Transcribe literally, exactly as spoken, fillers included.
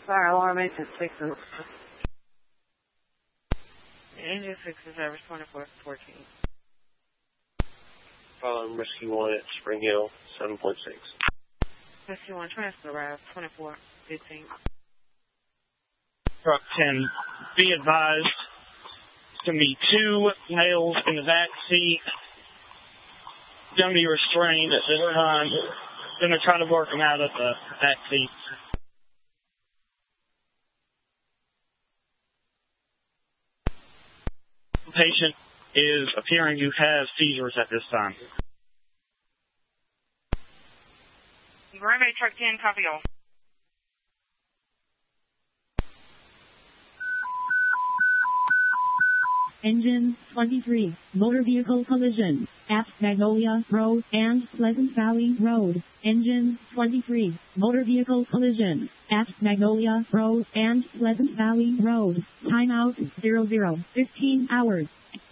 Fire alarm agent six. Engine six is service twenty-four fourteen. Fire alarm rescue one at Spring Hill, seven point six. Rescue one transfer arrived, twenty-four fifteen. Truck ten, be advised, it's going to be two males in the back seat. Going to be restrained at this time. Going to try to work them out of the back seat. The patient is appearing to have seizures at this time. Green Bay Truck ten, copy all. Engine twenty-three, motor vehicle collision at Magnolia Road and Pleasant Valley Road. Engine twenty-three, motor vehicle collision at Magnolia Road and Pleasant Valley Road. Timeout zero zero fifteen hours.